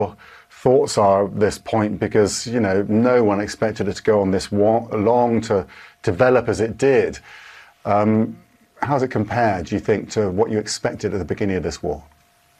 thoughts are at this point, because no one expected it to go on this long to develop as it did. How's it compared, do you think, to what you expected at the beginning of this war?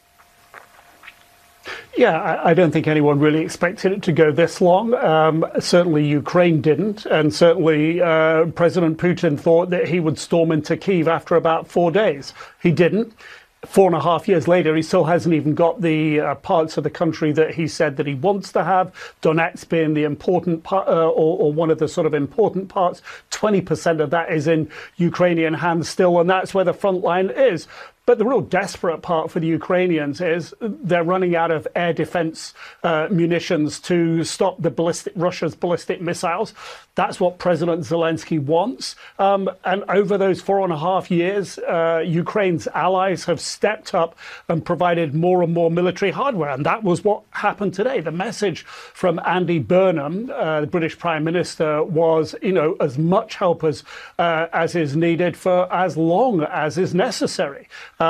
Yeah, I don't think anyone really expected it to go this long. Certainly Ukraine didn't, and certainly President Putin thought that he would storm into Kyiv after about 4 days. He didn't. 4.5 years later, he still hasn't even got the parts of the country that he said that he wants to have. Donetsk being the important part, or one of the sort of important parts. 20% of that is in Ukrainian hands still, and that's where the front line is. But the real desperate part for the Ukrainians is they're running out of air defense munitions to stop Russia's ballistic missiles. That's what President Zelensky wants. And over those 4.5 years, Ukraine's allies have stepped up and provided more and more military hardware. And that was what happened today. The message from Andy Burnham, the British Prime Minister, was, as much help as is needed for as long as is necessary.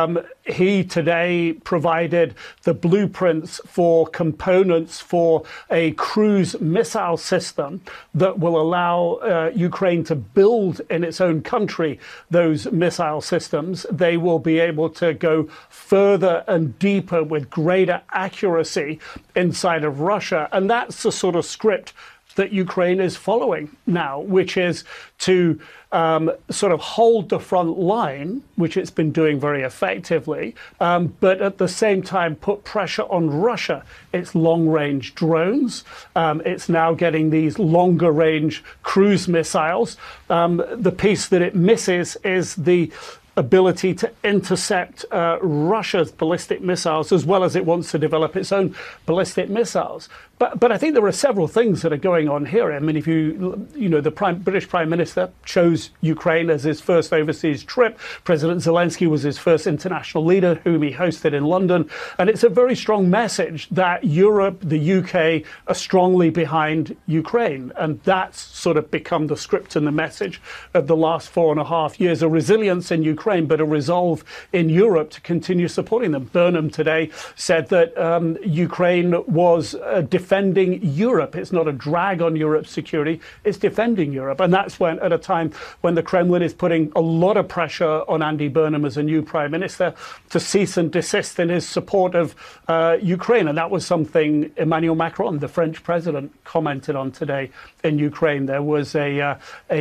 He today provided the blueprints for components for a cruise missile system that will allow Ukraine to build in its own country those missile systems. They will be able to go further and deeper with greater accuracy inside of Russia. And that's the sort of script that Ukraine is following now, which is to sort of hold the front line, which it's been doing very effectively, but at the same time put pressure on Russia. It's long-range drones. It's now getting these longer-range cruise missiles. The piece that it misses is the ability to intercept Russia's ballistic missiles, as well as it wants to develop its own ballistic missiles. But I think there are several things that are going on here. I mean, if the British Prime Minister chose Ukraine as his first overseas trip. President Zelensky was his first international leader, whom he hosted in London. And it's a very strong message that Europe, the UK, are strongly behind Ukraine. And that's sort of become the script and the message of the last 4.5 years. A resilience in Ukraine, but a resolve in Europe to continue supporting them. Burnham today said that Ukraine was defending Europe. It's not a drag on Europe's security, it's defending Europe. And that's at a time when the Kremlin is putting a lot of pressure on Andy Burnham as a new prime minister to cease and desist in his support of Ukraine. And that was something Emmanuel Macron, the French president, commented on today in Ukraine. There was a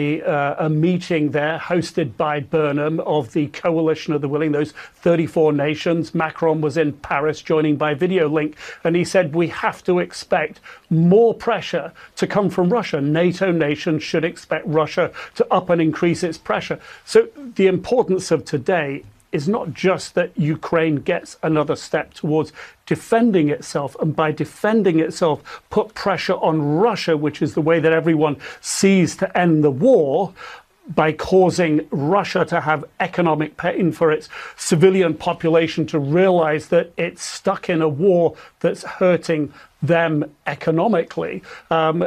meeting there hosted by Burnham of the Coalition of the Willing, those 34 nations. Macron was in Paris joining by video link, and he said we have to expect more pressure to come from Russia. NATO nations should expect Russia to up and increase its pressure. So the importance of today is not just that Ukraine gets another step towards defending itself, and by defending itself put pressure on Russia, which is the way that everyone sees to end the war, by causing Russia to have economic pain for its civilian population, to realize that it's stuck in a war that's hurting them economically. And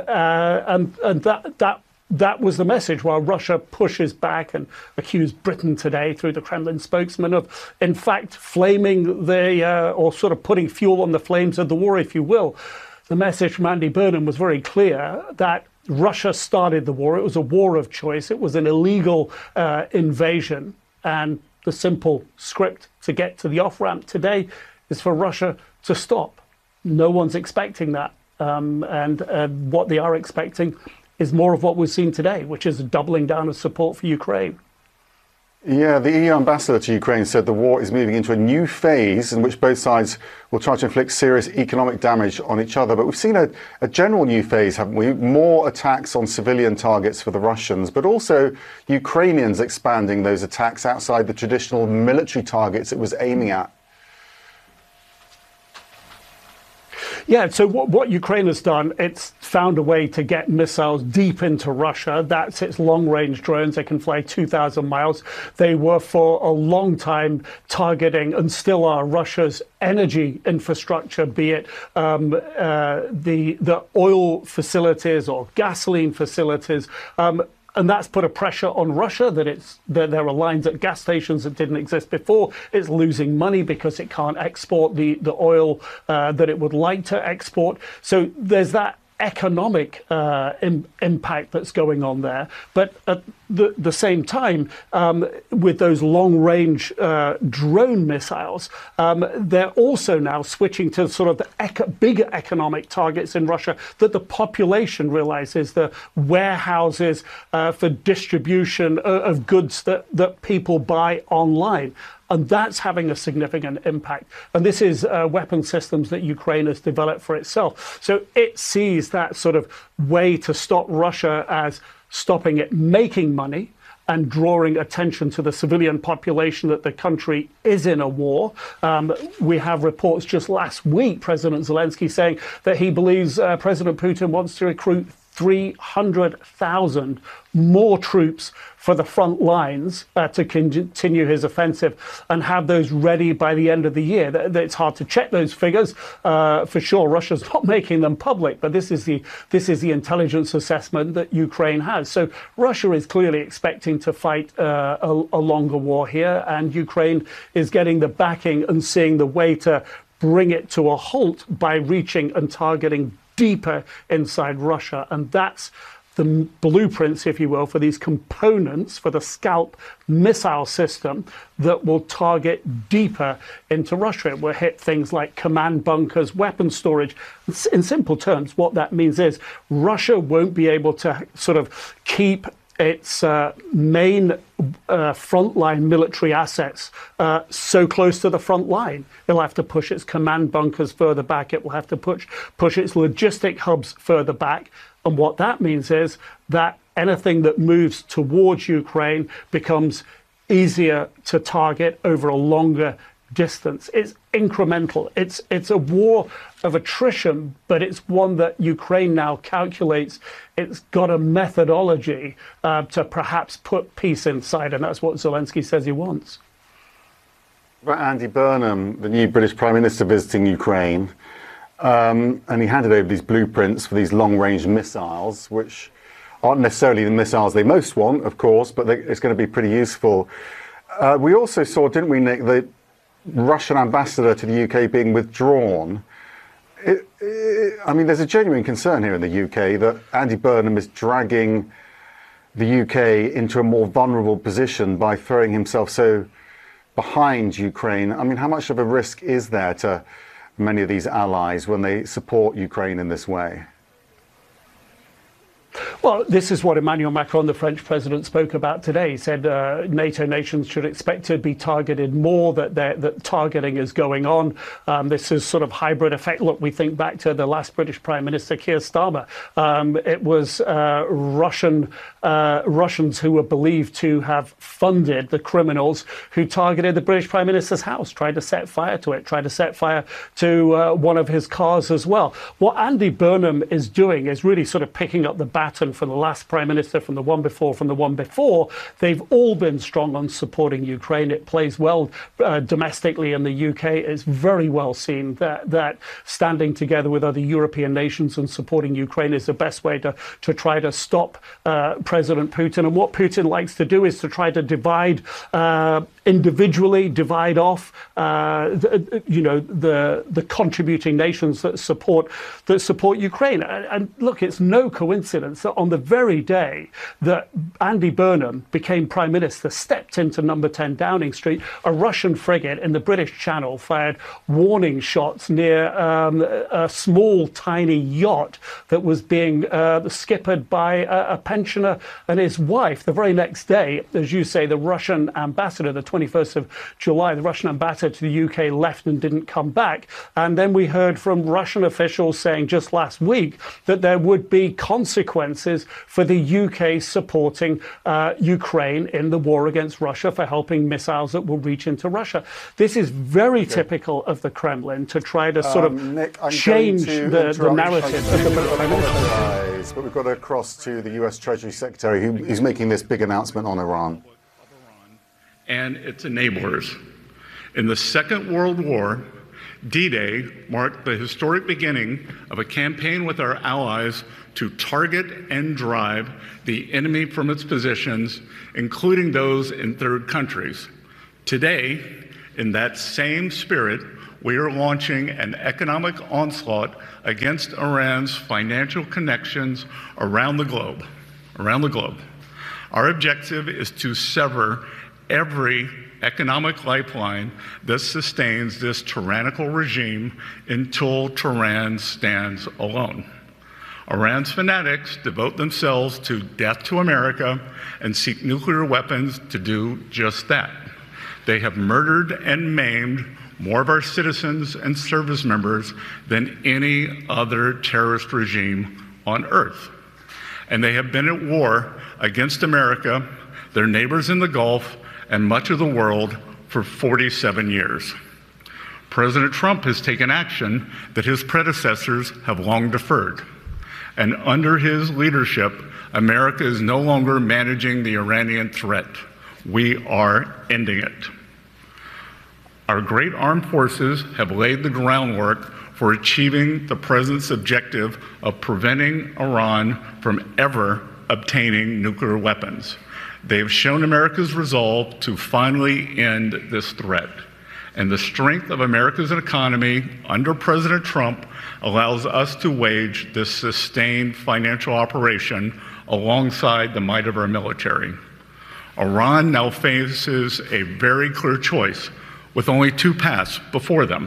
that was the message, while Russia pushes back and accused Britain today through the Kremlin spokesman of, in fact, flaming or sort of putting fuel on the flames of the war, if you will. The message from Andy Burnham was very clear that Russia started the war. It was a war of choice. It was an illegal invasion. And the simple script to get to the off-ramp today is for Russia to stop. No one's expecting that. And what they are expecting is more of what we've seen today, which is a doubling down of support for Ukraine. Yeah, the EU ambassador to Ukraine said the war is moving into a new phase in which both sides will try to inflict serious economic damage on each other. But we've seen a general new phase, haven't we? More attacks on civilian targets for the Russians, but also Ukrainians expanding those attacks outside the traditional military targets it was aiming at. Yeah, so what Ukraine has done, it's found a way to get missiles deep into Russia. That's its long-range drones. They can fly 2,000 miles. They were for a long time targeting, and still are, Russia's energy infrastructure, be it the oil facilities or gasoline facilities. And that's put a pressure on Russia that there are lines at gas stations that didn't exist before. It's losing money because it can't export the oil that it would like to export. So there's that economic impact that's going on there. But at the same time, with those long-range drone missiles, they're also now switching to sort of the bigger economic targets in Russia that the population realizes, the warehouses for distribution of goods that people buy online. And that's having a significant impact. And this is weapon systems that Ukraine has developed for itself. So it sees that sort of way to stop Russia as stopping it making money and drawing attention to the civilian population that the country is in a war. We have reports just last week, President Zelensky saying that he believes President Putin wants to recruit 300,000 more troops for the front lines to continue his offensive and have those ready by the end of the year. It's hard to check those figures for sure. Russia's not making them public, but this is the intelligence assessment that Ukraine has. So Russia is clearly expecting to fight a longer war here, and Ukraine is getting the backing and seeing the way to bring it to a halt by reaching and targeting deeper inside Russia. And that's the blueprints, if you will, for these components for the Scalp missile system that will target deeper into Russia. It will hit things like command bunkers, weapon storage. In simple terms, what that means is Russia won't be able to sort of keep its main frontline military assets so close to the front line. It'll have to push its command bunkers further back. It will have to push its logistic hubs further back. And what that means is that anything that moves towards Ukraine becomes easier to target over a longer distance. It's incremental. It's a war of attrition, but it's one that Ukraine now calculates. It's got a methodology to perhaps put peace inside, and that's what Zelensky says he wants. About Andy Burnham, the new British Prime Minister visiting Ukraine, and he handed over these blueprints for these long-range missiles, which aren't necessarily the missiles they most want, of course, but it's going to be pretty useful. We also saw, didn't we, Nick, the Russian ambassador to the UK being withdrawn. I mean, there's a genuine concern here in the UK that Andy Burnham is dragging the UK into a more vulnerable position by throwing himself so behind Ukraine. I mean, how much of a risk is there to many of these allies when they support Ukraine in this way? Well, this is what Emmanuel Macron, the French president, spoke about today. He said NATO nations should expect to be targeted more, that targeting is going on. This is sort of hybrid effect. Look, we think back to the last British Prime Minister, Keir Starmer. It was Russians who were believed to have funded the criminals who targeted the British Prime Minister's house, tried to set fire to it, tried to set fire to one of his cars as well. What Andy Burnham is doing is really sort of picking up the baton from the last Prime Minister, from the one before. They've all been strong on supporting Ukraine. It plays well domestically in the UK. It's very well seen that standing together with other European nations and supporting Ukraine is the best way to try to stop President Putin. And what Putin likes to do is to try to divide individually, divide off the contributing nations that support Ukraine. And look, it's no coincidence that on the very day that Andy Burnham became Prime Minister, stepped into number 10 Downing Street, a Russian frigate in the British Channel fired warning shots near a small, tiny yacht that was being skippered by a pensioner and his wife. The very next day, as you say, the Russian ambassador, the 21st of July, the Russian ambassador to the UK left and didn't come back. And then we heard from Russian officials saying just last week that there would be consequences for the UK supporting Ukraine in the war against Russia for helping missiles that will reach into Russia. This is very typical of the Kremlin to try to sort of Nick, change the narrative. But we've got to cross to the US Treasury Secretary who's making this big announcement on Iran. And its enablers. In the Second World War, D-Day marked the historic beginning of a campaign with our allies to target and drive the enemy from its positions, including those in third countries. Today, in that same spirit, we are launching an economic onslaught against Iran's financial connections around the globe. Our objective is to sever every economic lifeline that sustains this tyrannical regime until Tehran stands alone. Iran's fanatics devote themselves to death to America and seek nuclear weapons to do just that. They have murdered and maimed more of our citizens and service members than any other terrorist regime on earth. And they have been at war against America, their neighbors in the Gulf, and much of the world for 47 years. President Trump has taken action that his predecessors have long deferred. And under his leadership, America is no longer managing the Iranian threat. We are ending it. Our great armed forces have laid the groundwork for achieving the president's objective of preventing Iran from ever obtaining nuclear weapons. They have shown America's resolve to finally end this threat. And the strength of America's economy under President Trump allows us to wage this sustained financial operation alongside the might of our military. Iran now faces a very clear choice with only two paths before them: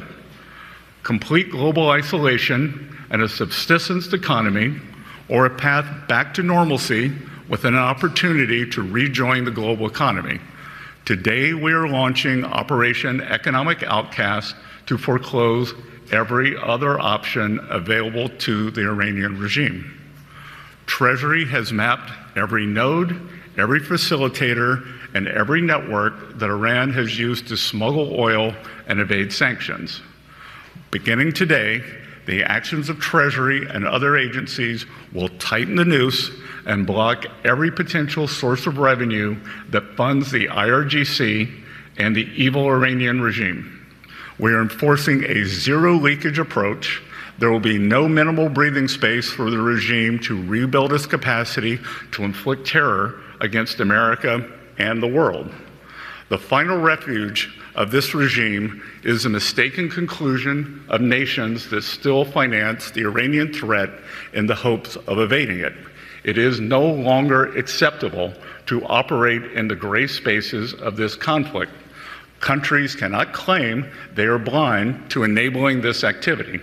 complete global isolation and a subsistence economy, or a path back to normalcy with an opportunity to rejoin the global economy. Today, we are launching Operation Economic Outcast to foreclose every other option available to the Iranian regime. Treasury has mapped every node, every facilitator, and every network that Iran has used to smuggle oil and evade sanctions. Beginning today, the actions of Treasury and other agencies will tighten the noose and block every potential source of revenue that funds the IRGC and the evil Iranian regime. We are enforcing a zero leakage approach. There will be no minimal breathing space for the regime to rebuild its capacity to inflict terror against America and the world. The final refuge of this regime is a mistaken conclusion of nations that still finance the Iranian threat in the hopes of evading it. It is no longer acceptable to operate in the gray spaces of this conflict. Countries cannot claim they are blind to enabling this activity.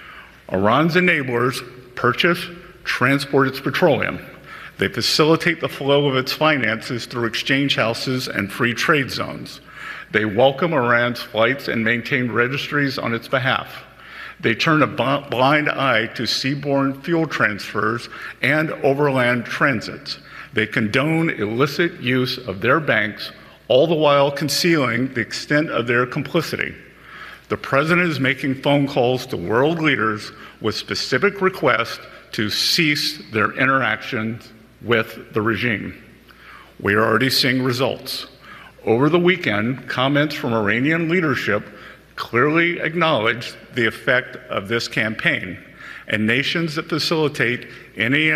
Iran's enablers purchase, transport its petroleum. They facilitate the flow of its finances through exchange houses and free trade zones. They welcome Iran's flights and maintain registries on its behalf. They turn a blind eye to seaborne fuel transfers and overland transits. They condone illicit use of their banks, all the while concealing the extent of their complicity. The president is making phone calls to world leaders with specific requests to cease their interactions with the regime. We are already seeing results. Over the weekend, comments from Iranian leadership clearly acknowledged the effect of this campaign, and nations that facilitate any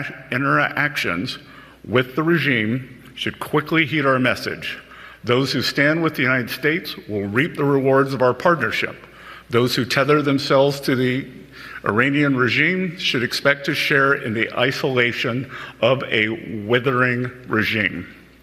interactions with the regime should quickly heed our message. Those who stand with the United States will reap the rewards of our partnership. Those who tether themselves to the Iranian regime should expect to share in the isolation of a withering regime.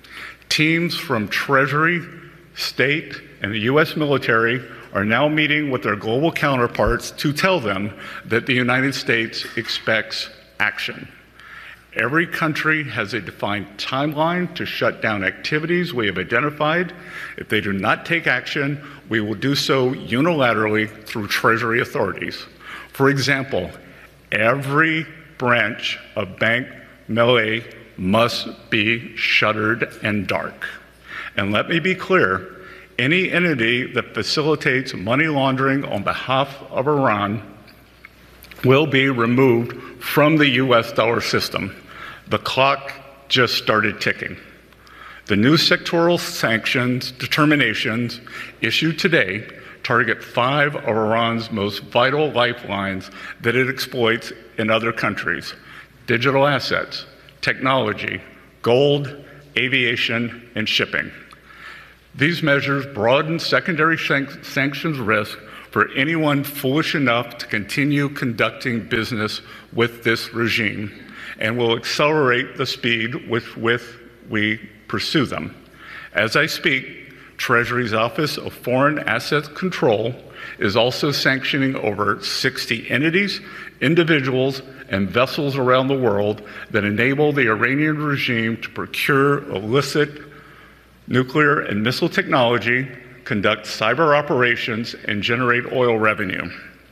Teams from Treasury, State, and the U.S. military are now meeting with their global counterparts to tell them that the United States expects action. Every country has a defined timeline to shut down activities we have identified. If they do not take action, we will do so unilaterally through Treasury authorities. For example, every branch of Bank Melay must be shuttered and dark. And let me be clear, any entity that facilitates money laundering on behalf of Iran will be removed from the US dollar system. The clock just started ticking. The new sectoral sanctions determinations issued today target 5 of Iran's most vital lifelines that it exploits in other countries: digital assets, technology, gold, aviation, and shipping. These measures broaden secondary sanctions risk for anyone foolish enough to continue conducting business with this regime, and will accelerate the speed with which we pursue them. As I speak, Treasury's Office of Foreign Assets Control is also sanctioning over 60 entities, individuals, and vessels around the world that enable the Iranian regime to procure illicit nuclear and missile technology, conduct cyber operations, and generate oil revenue.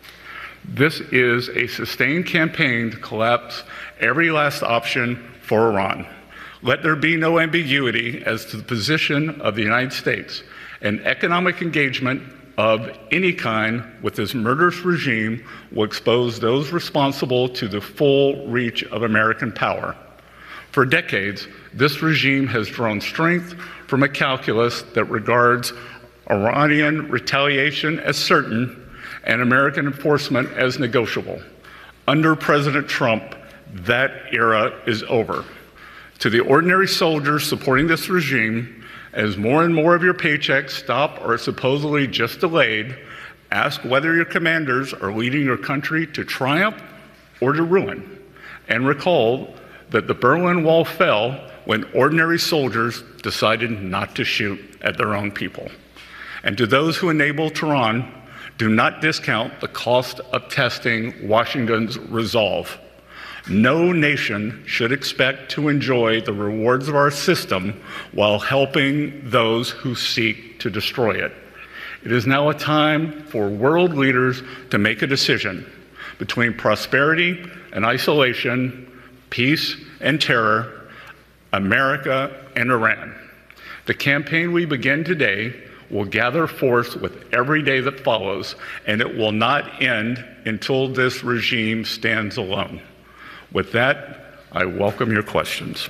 This is a sustained campaign to collapse every last option for Iran. Let there be no ambiguity as to the position of the United States. And economic engagement of any kind with this murderous regime will expose those responsible to the full reach of American power. For decades, this regime has drawn strength from a calculus that regards Iranian retaliation as certain and American enforcement as negotiable. Under President Trump, that era is over. To the ordinary soldiers supporting this regime, as more and more of your paychecks stop or are supposedly just delayed, ask whether your commanders are leading your country to triumph or to ruin. And recall that the Berlin Wall fell when ordinary soldiers decided not to shoot at their own people. And to those who enable Tehran, do not discount the cost of testing Washington's resolve. No nation should expect to enjoy the rewards of our system while helping those who seek to destroy it. It is now a time for world leaders to make a decision between prosperity and isolation, peace and terror, America and Iran. The campaign we begin today will gather force with every day that follows, and it will not end until this regime stands alone. With that, I welcome your questions.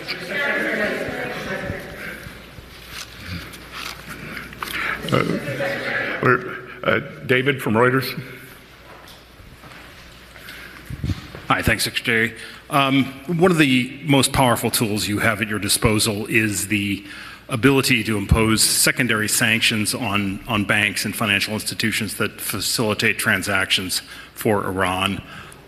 David from Reuters. Hi, thanks, Secretary. One of the most powerful tools you have at your disposal is the ability to impose secondary sanctions on banks and financial institutions that facilitate transactions for Iran.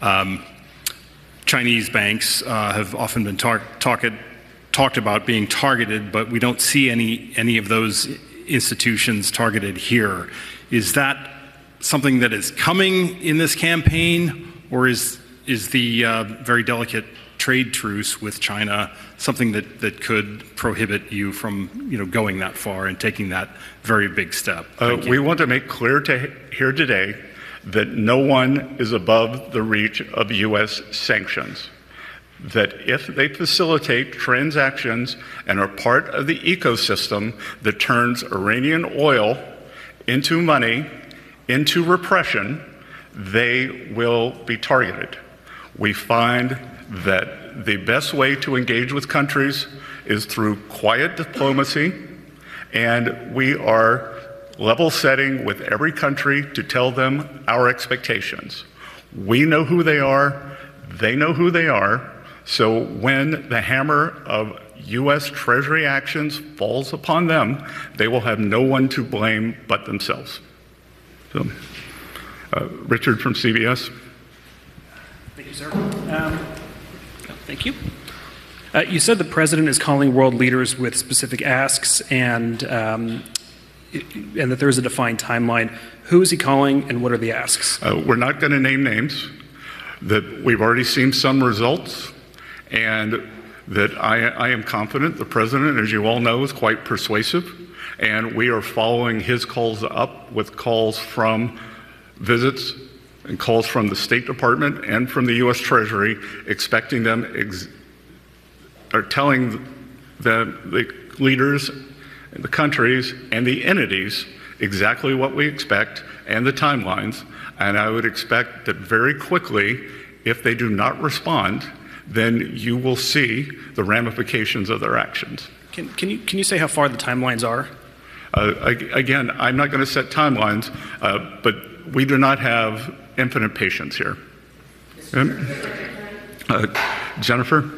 Chinese banks have often been talked about being targeted, but we don't see any of those institutions targeted here. Is that something that is coming in this campaign, or is the very delicate trade truce with China something that could prohibit you from going that far and taking that very big step? We want to make clear here today that no one is above the reach of U.S. sanctions. That if they facilitate transactions and are part of the ecosystem that turns Iranian oil into money, into repression, they will be targeted. We find that the best way to engage with countries is through quiet diplomacy, and we are level setting with every country to tell them our expectations. We know who they are, they know who they are, so when the hammer of U.S. Treasury actions falls upon them, they will have no one to blame but themselves. So, Richard from CBS. Thank you, sir. Thank you. You said the president is calling world leaders with specific asks and that there is a defined timeline. Who is he calling and what are the asks? We're not going to name names. That we've already seen some results, and that I am confident the president, as you all know, is quite persuasive, and we are following his calls up with calls from visits and calls from the State Department and from the U.S. Treasury, expecting them, or telling the leaders, the countries, and the entities exactly what we expect and the timelines. And I would expect that very quickly, if they do not respond, then you will see the ramifications of their actions. Can you say how far the timelines are? Again, I'm not going to set timelines, but we do not have infinite patience here. Jennifer?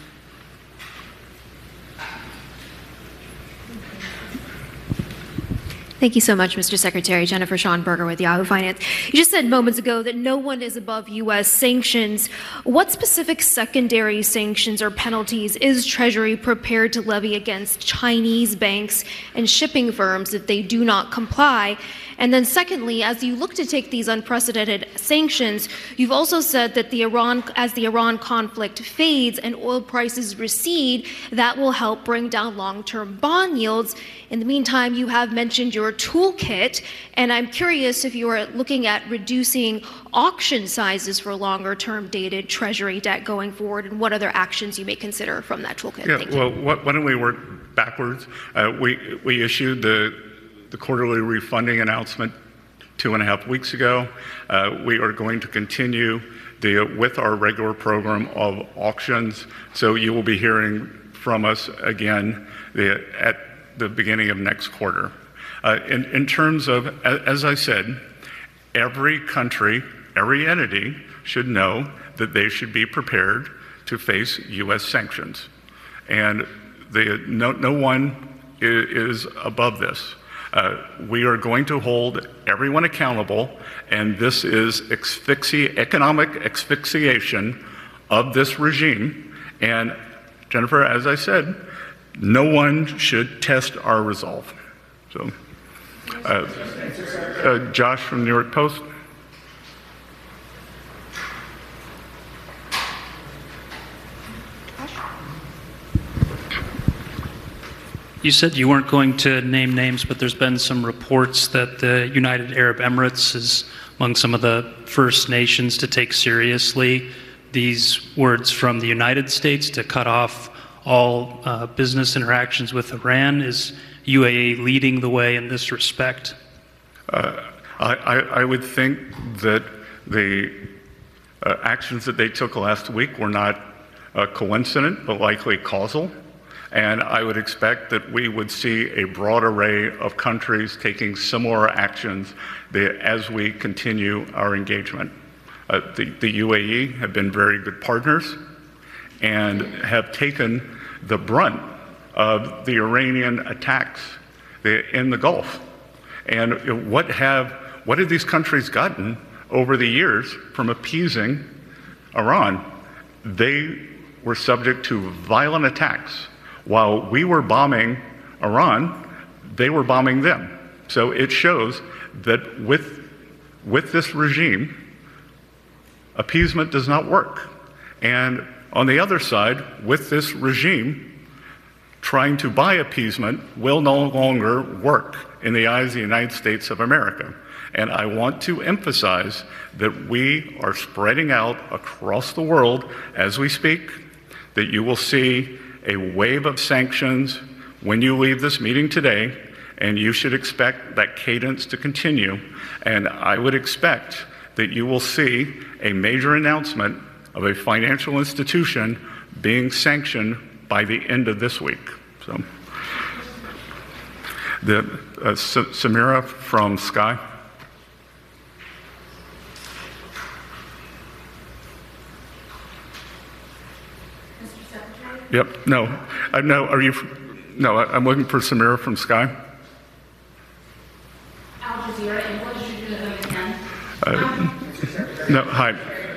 Thank you so much, Mr. Secretary. Jennifer Schonberger with Yahoo Finance. You just said moments ago that no one is above U.S. sanctions. What specific secondary sanctions or penalties is Treasury prepared to levy against Chinese banks and shipping firms if they do not comply? And then secondly, as you look to take these unprecedented sanctions, you've also said that as the Iran conflict fades and oil prices recede, that will help bring down long-term bond yields. In the meantime, you have mentioned your toolkit, and I'm curious if you are looking at reducing auction sizes for longer-term dated Treasury debt going forward, and what other actions you may consider from that toolkit. Yeah, Thank you. well, why don't we work backwards? We issued the quarterly refunding announcement 2.5 weeks ago. We are going to continue with our regular program of auctions, so you will be hearing from us again at the beginning of next quarter. In terms of, as I said, every country, every entity should know that they should be prepared to face U.S. sanctions. And no one is above this. We are going to hold everyone accountable, and this is economic asphyxiation of this regime. And Jennifer, as I said, no one should test our resolve. So, Josh from New York Post. You said you weren't going to name names, but there's been some reports that the United Arab Emirates is among some of the first nations to take seriously these words from the United States to cut off all business interactions with Iran. Is UAE leading the way in this respect? I would think that the actions that they took last week were not coincident, but likely causal. And I would expect that we would see a broad array of countries taking similar actions as we continue our engagement. The UAE have been very good partners and have taken the brunt of the Iranian attacks in the Gulf. And what have these countries gotten over the years from appeasing Iran? They were subject to violent attacks. While we were bombing Iran, they were bombing them. So it shows that with this regime, appeasement does not work. And on the other side, with this regime, trying to buy appeasement will no longer work in the eyes of the United States of America. And I want to emphasize that we are spreading out across the world as we speak, that you will see a wave of sanctions when you leave this meeting today, and you should expect that cadence to continue. And I would expect that you will see a major announcement of a financial institution being sanctioned by the end of this week. So, Samira from Sky. Yep. No. No. Are you? No. I'm looking for Samira from Sky. Al Jazeera English. Should do that again. No. Hi.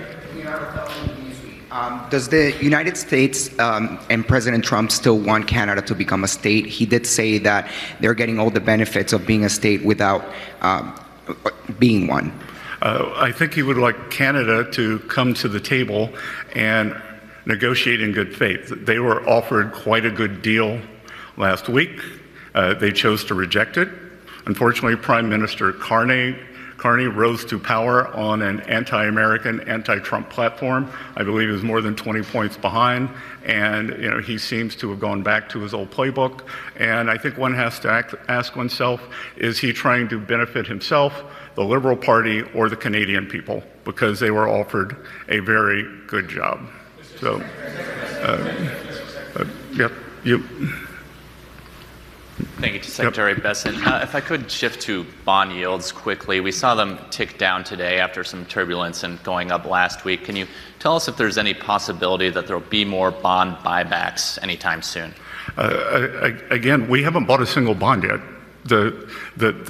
Does the United States and President Trump still want Canada to become a state? He did say that they're getting all the benefits of being a state without being one. I think he would like Canada to come to the table and negotiate in good faith. They were offered quite a good deal last week. They chose to reject it. Unfortunately, Prime Minister Carney rose to power on an anti-American, anti-Trump platform. I believe he was more than 20 points behind, and he seems to have gone back to his old playbook. And I think one has to ask oneself, is he trying to benefit himself, the Liberal Party, or the Canadian people? Because they were offered a very good job. So, yep, you. Thank you to Secretary Bessent. If I could shift to bond yields quickly. We saw them tick down today after some turbulence and going up last week. Can you tell us if there's any possibility that there will be more bond buybacks anytime soon? Again, we haven't bought a single bond yet. The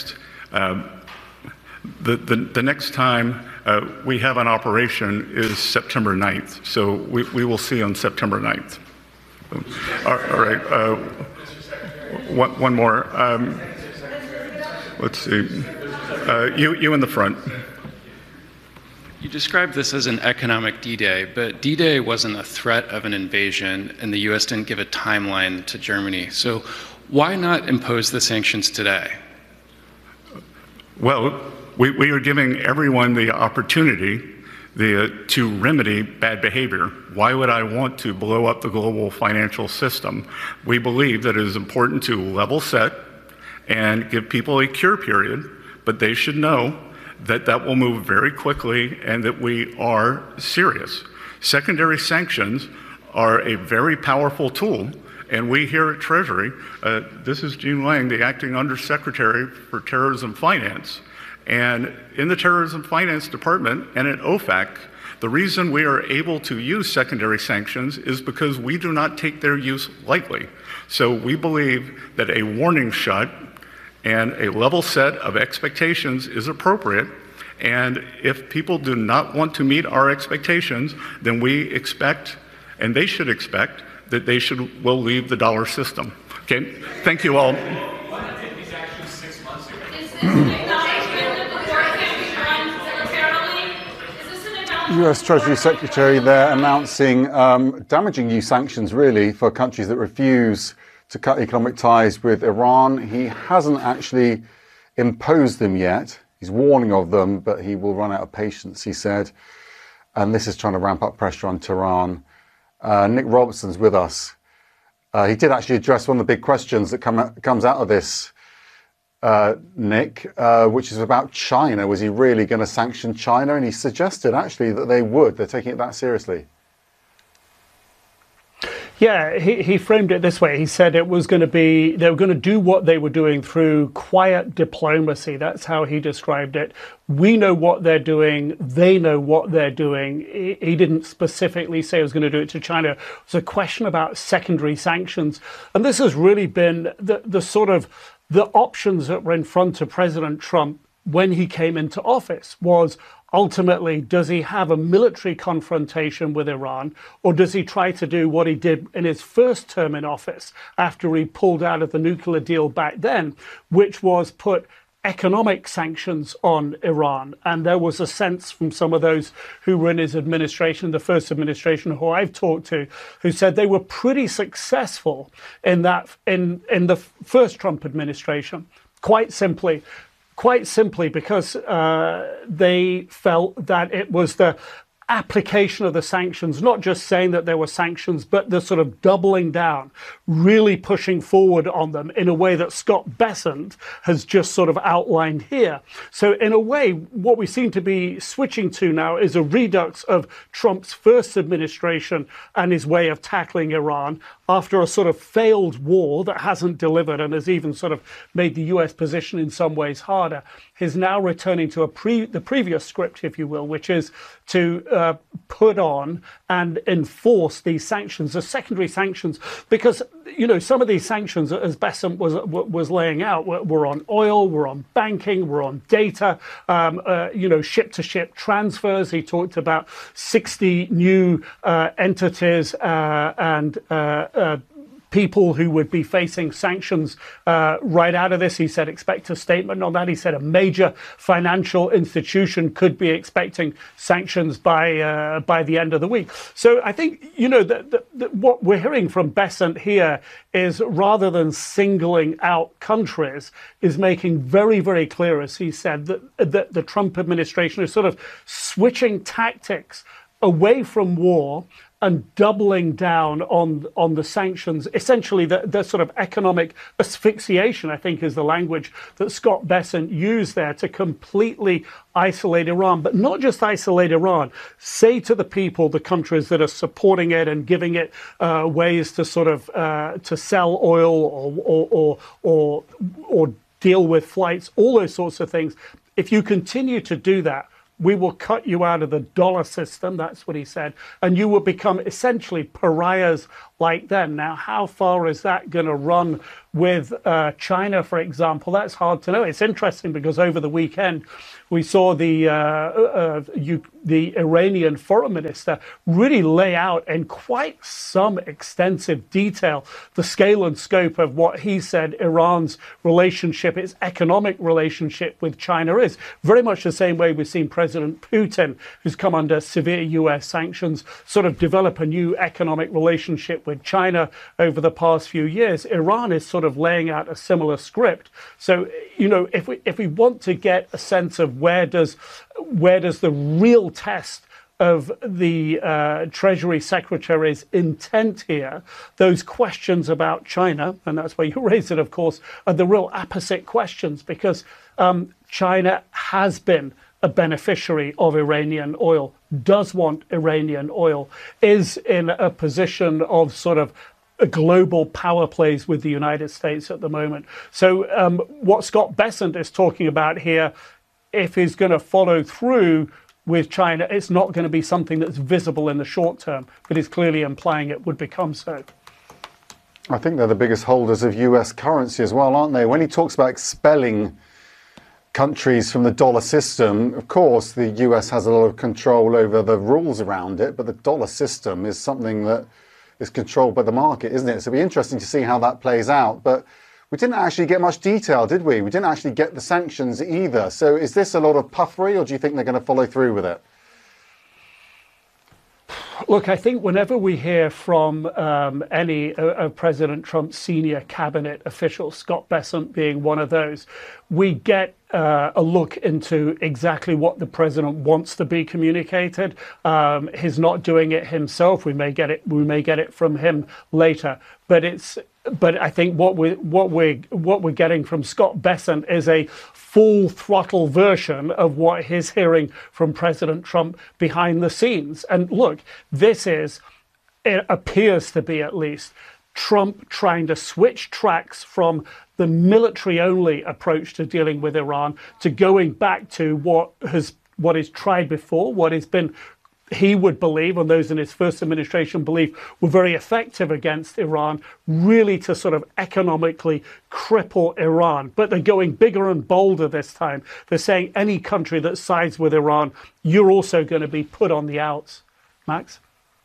next time we have an operation is September 9th. So we will see on September 9th. All right. One more. Let's see. You in the front. You described this as an economic D-Day, but D-Day wasn't a threat of an invasion, and the U.S. didn't give a timeline to Germany. So why not impose the sanctions today? Well, we are giving everyone the opportunity to remedy bad behavior. Why would I want to blow up the global financial system? We believe that it is important to level set and give people a cure period, but they should know that that will move very quickly and that we are serious. Secondary sanctions are a very powerful tool, and we here at Treasury, this is Gene Lang, the Acting Undersecretary for Terrorism Finance, and in the Terrorism Finance Department and at OFAC, the reason we are able to use secondary sanctions is because we do not take their use lightly. So we believe that a warning shot and a level set of expectations is appropriate. And if people do not want to meet our expectations, then we expect, and they should expect, that they will leave the dollar system. Okay, thank you all. US Treasury Secretary there announcing damaging new sanctions, really, for countries that refuse to cut economic ties with Iran. He hasn't actually imposed them yet. He's warning of them, but he will run out of patience, he said. And this is trying to ramp up pressure on Tehran. Nick Robertson's with us. He did actually address one of the big questions that comes out of this, Nick, which is about China. Was he really going to sanction China? And he suggested actually that they would. They're taking it that seriously. Yeah, he framed it this way. He said it was going to be, they were going to do what they were doing through quiet diplomacy. That's how he described it. We know what they're doing. They know what they're doing. He didn't specifically say he was going to do it to China. It was a question about secondary sanctions. And this has really been the sort of the options that were in front of President Trump when he came into office was ultimately, does he have a military confrontation with Iran, or does he try to do what he did in his first term in office after he pulled out of the nuclear deal back then, which was put economic sanctions on Iran? And there was a sense from some of those who were in his administration, the first administration who I've talked to, who said they were pretty successful in that in the first Trump administration, quite simply because they felt that it was the application of the sanctions, not just saying that there were sanctions, but the sort of doubling down, really pushing forward on them in a way that Scott Bessent has just sort of outlined here. So in a way, what we seem to be switching to now is a redux of Trump's first administration and his way of tackling Iran after a sort of failed war that hasn't delivered and has even sort of made the US position in some ways harder. He's now returning to the previous script, if you will, which is to put on and enforce these sanctions, the secondary sanctions, because, you know, some of these sanctions, as Bessent was laying out, were on oil, were on banking, were on data, ship-to-ship transfers. He talked about 60 new entities and people who would be facing sanctions right out of this. He said, expect a statement on that. He said a major financial institution could be expecting sanctions by the end of the week. So I think, you know, that what we're hearing from Bessent here is, rather than singling out countries, is making very, very clear, as he said, that the Trump administration is sort of switching tactics away from war and doubling down on the sanctions, essentially the sort of economic asphyxiation, I think is the language that Scott Bessent used there, to completely isolate Iran, but not just isolate Iran, say to the people, the countries that are supporting it and giving it ways to sort of to sell oil or deal with flights, all those sorts of things. If you continue to do that, we will cut you out of the dollar system, that's what he said, and you will become essentially pariahs like them. Now, how far is that going to run with China, for example? That's hard to know. It's interesting because over the weekend, we saw the Iranian foreign minister really lay out in quite some extensive detail the scale and scope of what he said Iran's relationship, its economic relationship with China is. Very much the same way we've seen President Putin, who's come under severe US sanctions, sort of develop a new economic relationship with China over the past few years. Iran is sort of laying out a similar script. So, you know, if we want to get a sense of where does the real test of the Treasury Secretary's intent here, those questions about China, and that's why you raise it, of course, are the real opposite questions, because China has been a beneficiary of Iranian oil, does want Iranian oil, is in a position of sort of a global power plays with the United States at the moment. So what Scott Bessent is talking about here, if he's going to follow through with China, it's not going to be something that's visible in the short term, but he's clearly implying it would become so. I think they're the biggest holders of US currency as well, aren't they? When he talks about expelling countries from the dollar system, of course, the US has a lot of control over the rules around it, but the dollar system is something that is controlled by the market, isn't it? So it'll be interesting to see how that plays out. But we didn't actually get much detail, did we? We didn't actually get the sanctions either. So is this a lot of puffery, or do you think they're going to follow through with it? Look, I think whenever we hear from any of President Trump's senior cabinet officials, Scott Bessent being one of those, we get a look into exactly what the president wants to be communicated. He's not doing it himself. We may get it from him later. But I think what we're getting from Scott Bessent is a full throttle version of what he's hearing from President Trump behind the scenes. And look, it appears to be at least Trump trying to switch tracks from the military-only approach to dealing with Iran to going back to what is tried before, what has been, he would believe, and those in his first administration believe, were very effective against Iran, really to sort of economically cripple Iran. But they're going bigger and bolder this time. They're saying any country that sides with Iran, you're also going to be put on the outs. Max?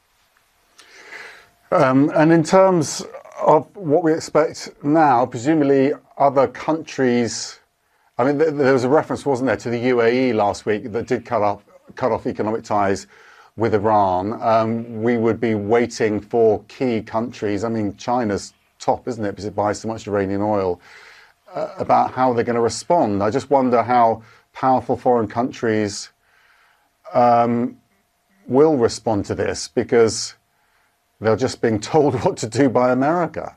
And in terms of what we expect now, presumably other countries, I mean, there was a reference, wasn't there, to the UAE last week that did cut off economic ties with Iran. We would be waiting for key countries. I mean, China's top, isn't it, because it buys so much Iranian oil, about how they're going to respond. I just wonder how powerful foreign countries will respond to this, because they're just being told what to do by America.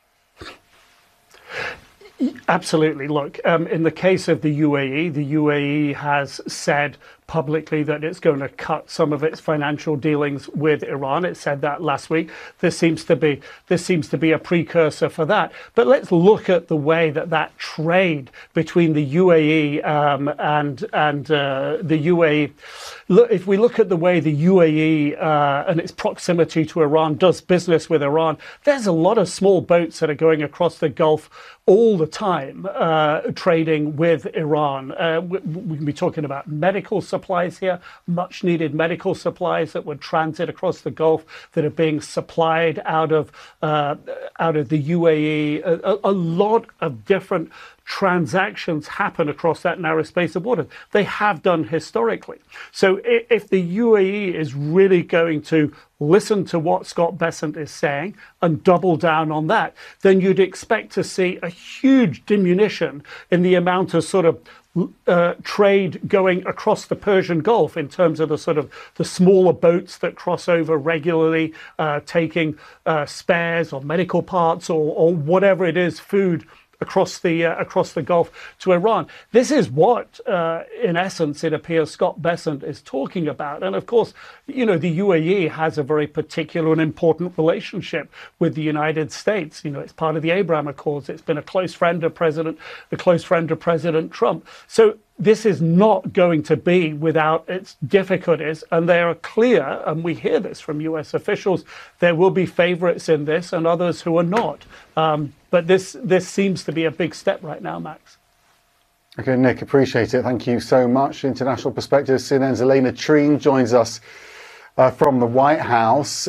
Absolutely. Look, in the case of the UAE has said publicly that it's going to cut some of its financial dealings with Iran. It said that last week. This seems to be a precursor for that. But let's look at the way that trade between the UAE and the UAE. Look, if we look at the way the UAE and its proximity to Iran does business with Iran, there's a lot of small boats that are going across the Gulf all the time trading with Iran. We can be talking about medical supplies here, much needed medical supplies that would transit across the Gulf that are being supplied out of the UAE. A lot of different transactions happen across that narrow space of water. They have done historically. So if the UAE is really going to listen to what Scott Bessent is saying and double down on that, then you'd expect to see a huge diminution in the amount of sort of trade going across the Persian Gulf in terms of the smaller boats that cross over regularly, taking spares or medical parts or whatever it is, food across the Gulf to Iran. This is what, in essence, it appears Scott Bessent is talking about. And of course, the UAE has a very particular and important relationship with the United States. It's part of the Abraham Accords. It's been a close friend of President Trump. So this is not going to be without its difficulties, and they are clear, and we hear this from US officials. There will be favorites in this and others who are not. But this seems to be a big step right now, Max. Okay, Nick, appreciate it. Thank you so much. International Perspective, CNN's Elena Treen joins us from the White House.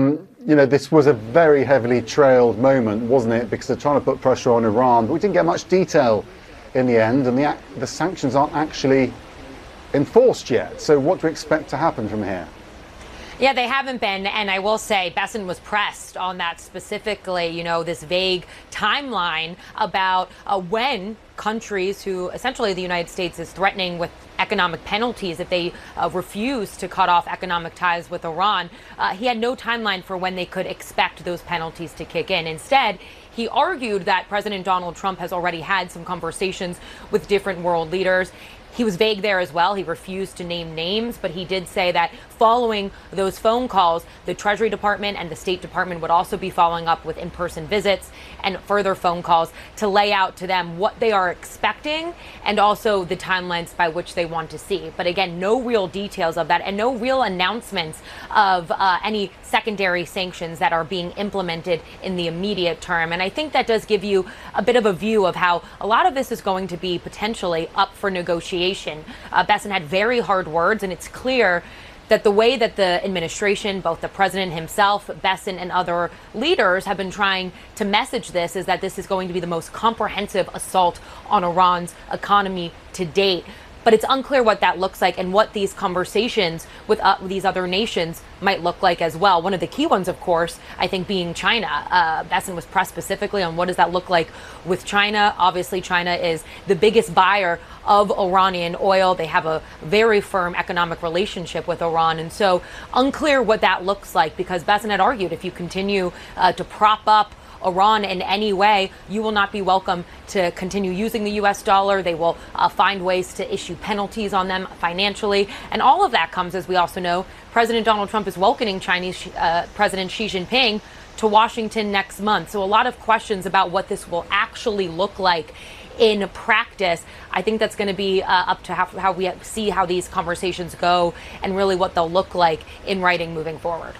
This was a very heavily trailed moment, wasn't it? Because they're trying to put pressure on Iran, but we didn't get much detail in the end, and the sanctions aren't actually enforced yet. So what do we expect to happen from here? Yeah, they haven't been, and I will say Bessent was pressed on that specifically, this vague timeline about when countries who essentially the United States is threatening with economic penalties if they refuse to cut off economic ties with Iran. He had no timeline for when they could expect those penalties to kick in. Instead, he argued that President Donald Trump has already had some conversations with different world leaders. He was vague there as well. He refused to name names, but he did say that following those phone calls, the Treasury Department and the State Department would also be following up with in-person visits and further phone calls to lay out to them what they are expecting and also the timelines by which they want to see. But again, no real details of that and no real announcements of any secondary sanctions that are being implemented in the immediate term. And I think that does give you a bit of a view of how a lot of this is going to be potentially up for negotiation. Bessent had very hard words, and it's clear that the way that the administration, both the president himself, Bessent, and other leaders have been trying to message this is that this is going to be the most comprehensive assault on Iran's economy to date. But it's unclear what that looks like and what these conversations with these other nations might look like as well. One of the key ones, of course, I think being China. Bessent was pressed specifically on what does that look like with China. Obviously, China is the biggest buyer of Iranian oil. They have a very firm economic relationship with Iran. And so unclear what that looks like because Bessent had argued if you continue to prop up Iran in any way, you will not be welcome to continue using the U.S. dollar. They will find ways to issue penalties on them financially. And all of that comes, as we also know, President Donald Trump is welcoming Chinese President Xi Jinping to Washington next month. So a lot of questions about what this will actually look like in practice. I think that's going to be up to how we see how these conversations go and really what they'll look like in writing moving forward.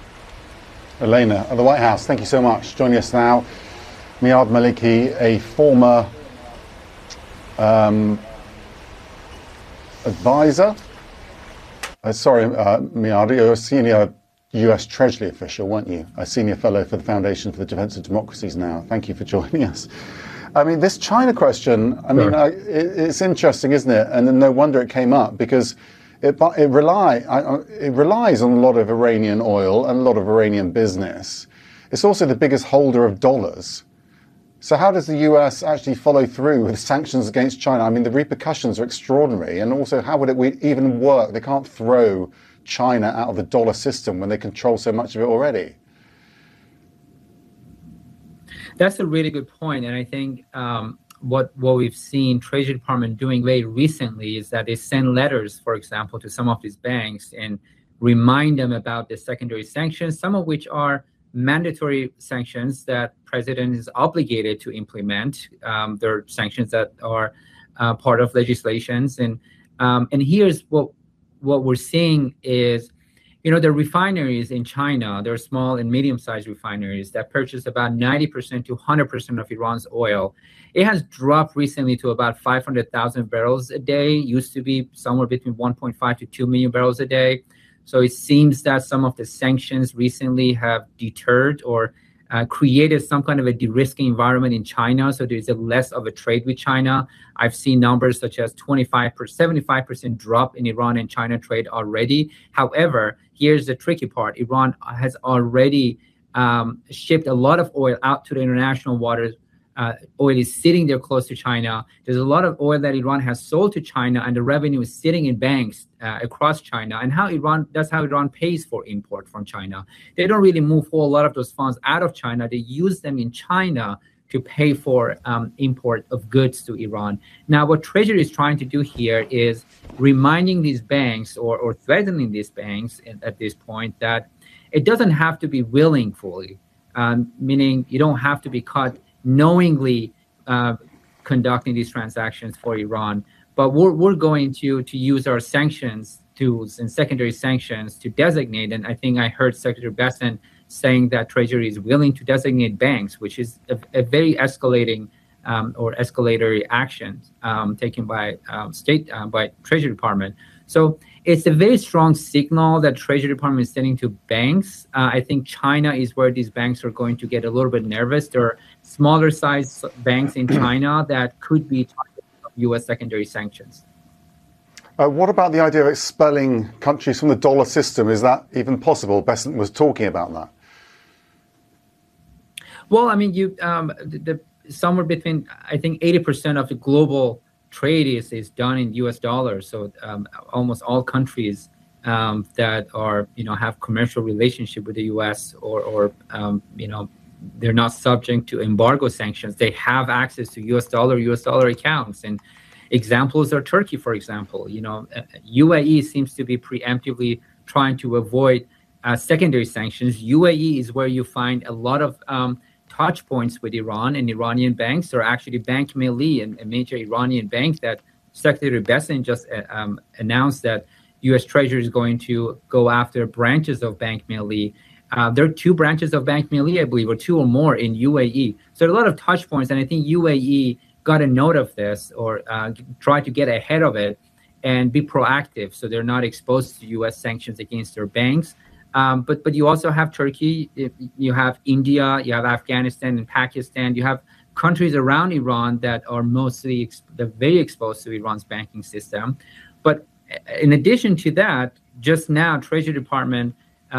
Elena, at the White House, thank you so much. Joining us now, Miad Maliki, a former advisor. Miad, you're a senior US Treasury official, weren't you? A senior fellow for the Foundation for the Defense of Democracies now. Thank you for joining us. I mean, this China question, it's interesting, isn't it? And no wonder it came up because it relies on a lot of Iranian oil and a lot of Iranian business. It's also the biggest holder of dollars. So how does the US actually follow through with sanctions against China? I mean, the repercussions are extraordinary. And also, how would it even work? They can't throw China out of the dollar system when they control so much of it already. That's a really good point. And I think what we've seen Treasury Department doing very recently is that they send letters, for example, to some of these banks and remind them about the secondary sanctions, some of which are mandatory sanctions that president is obligated to implement. There are sanctions that are part of legislations. And here's what we're seeing is, the refineries in China, they're small and medium-sized refineries that purchase about 90% to 100% of Iran's oil. It has dropped recently to about 500,000 barrels a day. Used to be somewhere between 1.5 to 2 million barrels a day. So it seems that some of the sanctions recently have deterred or created some kind of a de-risking environment in China. So there's less of a trade with China. I've seen numbers such as 75% drop in Iran and China trade already. However, here's the tricky part. Iran has already shipped a lot of oil out to the international waters Oil is sitting there close to China. There's a lot of oil that Iran has sold to China, and the revenue is sitting in banks across China. And that's how Iran pays for import from China. They don't really move a whole lot of those funds out of China. They use them in China to pay for import of goods to Iran. Now, what Treasury is trying to do here is reminding these banks or threatening these banks at this point that it doesn't have to be willingly, meaning you don't have to be caught knowingly conducting these transactions for Iran. But we're going to use our sanctions tools and secondary sanctions to designate, and I think I heard Secretary Bessent saying that Treasury is willing to designate banks, which is a very escalating or escalatory action taken by by Treasury Department. So it's a very strong signal that Treasury Department is sending to banks. I think China is where these banks are going to get a little bit nervous. There are smaller size banks in China that could be targeted of U.S. secondary sanctions. What about the idea of expelling countries from the dollar system? Is that even possible? Bessent was talking about that. Well, I mean, somewhere between, I think 80% of the global trade is done in U.S. dollars. So almost all countries that are, have commercial relationship with the U.S. or they're not subject to embargo sanctions. They have access to U.S. dollar accounts. And examples are Turkey, for example. UAE seems to be preemptively trying to avoid secondary sanctions. UAE is where you find a lot of touch points with Iran and Iranian banks. There are actually Bank Milli, a major Iranian bank that Secretary Bessent just announced that U.S. Treasury is going to go after branches of Bank Milli. There are 2 branches of Bank Milli, I believe, or 2 or more in UAE. So there are a lot of touch points, and I think UAE got a note of this or try to get ahead of it and be proactive so they're not exposed to U.S. sanctions against their banks. But you also have Turkey, you have India, you have Afghanistan and Pakistan. You have countries around Iran that are they're very exposed to Iran's banking system. But in addition to that, just now, Treasury Department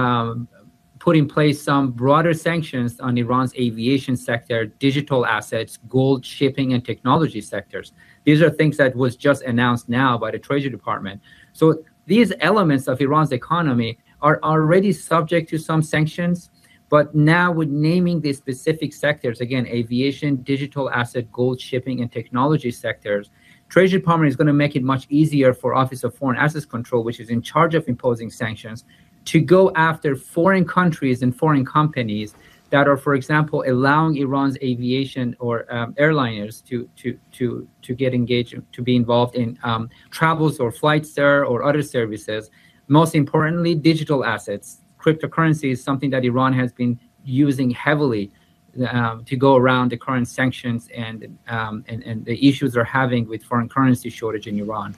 put in place some broader sanctions on Iran's aviation sector, digital assets, gold, shipping, and technology sectors. These are things that was just announced now by the Treasury Department. So these elements of Iran's economy are already subject to some sanctions, but now with naming the specific sectors, again, aviation, digital asset, gold, shipping, and technology sectors, Treasury Department is going to make it much easier for Office of Foreign Assets Control, which is in charge of imposing sanctions, to go after foreign countries and foreign companies that are, for example, allowing Iran's aviation or airliners to get engaged, to be involved in travels or flights there or other services. Most importantly, digital assets. Cryptocurrency is something that Iran has been using heavily to go around the current sanctions and the issues they're having with foreign currency shortage in Iran.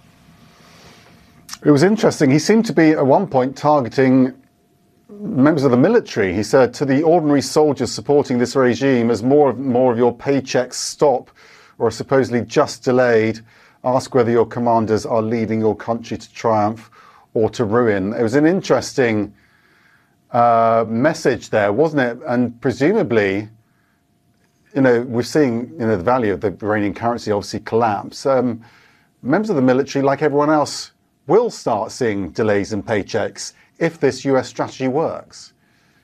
It was interesting. He seemed to be at one point targeting members of the military. He said to the ordinary soldiers supporting this regime, as more of your paychecks stop or are supposedly just delayed, ask whether your commanders are leading your country to triumph or to ruin. It was an interesting message there, wasn't it? And presumably, we're seeing the value of the Iranian currency obviously collapse. Members of the military, like everyone else, will start seeing delays in paychecks if this US strategy works.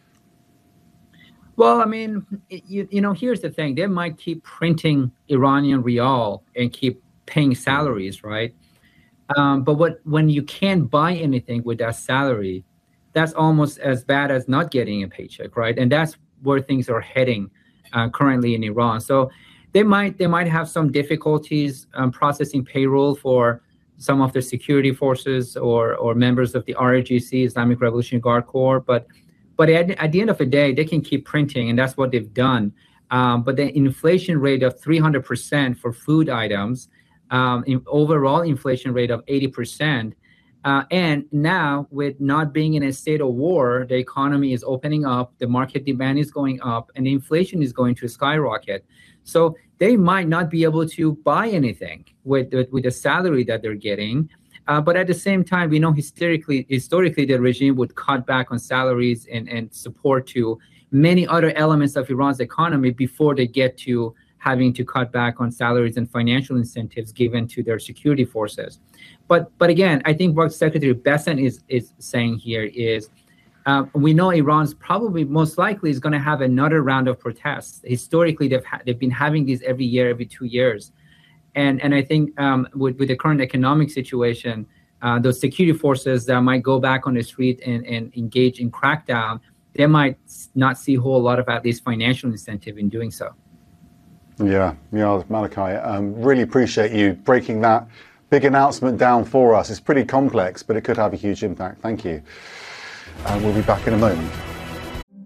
Well, I mean, here's the thing. They might keep printing Iranian rial and keep paying salaries, right? But when you can't buy anything with that salary, that's almost as bad as not getting a paycheck, right? And that's where things are heading currently in Iran. So they might have some difficulties processing payroll for some of the security forces or members of the RRGC, Islamic Revolutionary Guard Corps. But at the end of the day, they can keep printing, and that's what they've done. But the inflation rate of 300% for food items, overall inflation rate of 80%. And now, with not being in a state of war, the economy is opening up, the market demand is going up, and the inflation is going to skyrocket. So they might not be able to buy anything with the salary that they're getting. But at the same time, we know historically, the regime would cut back on salaries and support to many other elements of Iran's economy before they get to having to cut back on salaries and financial incentives given to their security forces. But again, I think what Secretary Bessent is saying here is, we know Iran's probably most likely is going to have another round of protests. Historically, they've been having these every year, every 2 years. And I think with the current economic situation, those security forces that might go back on the street and engage in crackdown, they might not see a whole lot of at least financial incentive in doing so. Yeah, Malachi, really appreciate you breaking that big announcement down for us. It's pretty complex, but it could have a huge impact. Thank you. We'll be back in a moment.